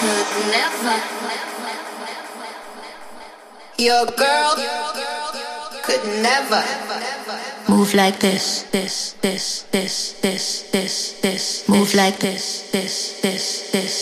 Your girl could never move like this, this. Move like this, this.